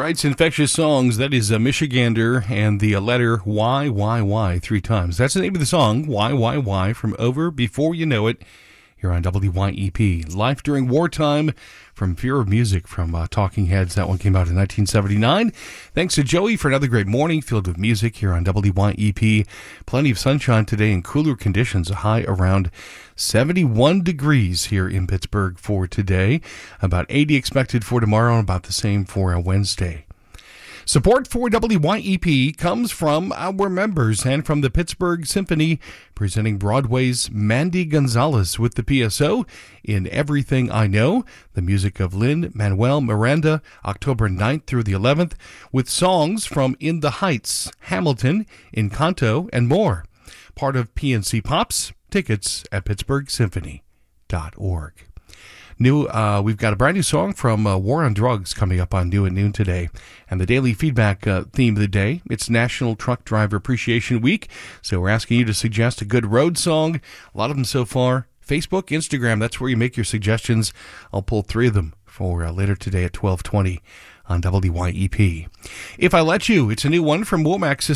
writes infectious songs. That is Michigander and the letter Y 3 times. That's the name of the song, Y, from Over Before You Know It, here on WYEP. Life During Wartime from Fear of Music from Talking Heads. That one came out in 1979. Thanks to Joey for another great morning filled with music here on WYEP. Plenty of sunshine today and cooler conditions. A high around 71 degrees here in Pittsburgh for today. About 80 expected for tomorrow and about the same for Wednesday. Support for WYEP comes from our members and from the Pittsburgh Symphony, presenting Broadway's Mandy Gonzalez with the PSO in Everything I Know, the music of Lin-Manuel Miranda, October 9th through the 11th, with songs from In the Heights, Hamilton, Encanto, and more. Part of PNC Pops. Tickets at pittsburghsymphony.org. We've got a brand new song from War on Drugs coming up on New at Noon today. And the daily feedback theme of the day, it's National Truck Driver Appreciation Week. So we're asking you to suggest a good road song. A lot of them so far. Facebook, Instagram, that's where you make your suggestions. I'll pull 3 of them for later today at 12:20 on WYEP. If I Let You, it's a new one from Womack